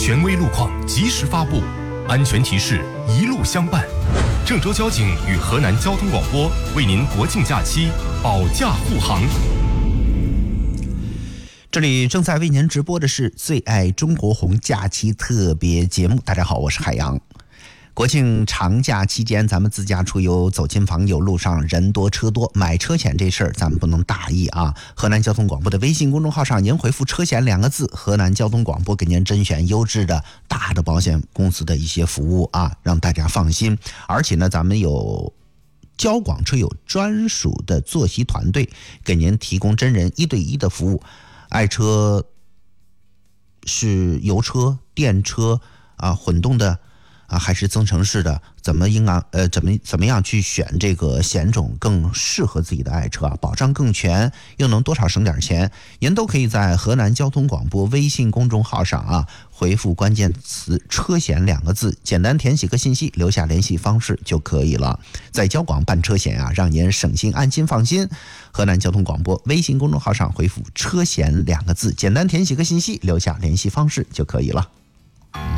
权威路况及时发布，安全提示一路相伴。郑州交警与河南交通广播为您国庆假期保驾护航。 这里正在为您直播的是最爱中国红假期特别节目。大家好，我是海洋。国庆长假期间，咱们自驾出游走亲访友，路上人多车多，买车险这事儿咱们不能大意啊。河南交通广播的微信公众号上，您回复车险2个字，河南交通广播给您甄选优质的大的保险公司的一些服务啊，让大家放心。而且呢，咱们有交广车友专属的坐席团队，给您提供真人1对1的服务。爱车是油车、电车啊，混动的啊，还是增程式的，怎么样去选这个险种更适合自己的爱车啊，保障更全，又能多少省点钱，您都可以在河南交通广播微信公众号上啊，回复关键词车险2个字，简单填写个信息，留下联系方式就可以了。在交广办车险啊，让您省心安心放心。河南交通广播微信公众号上回复车险2个字，简单填写个信息，留下联系方式就可以了。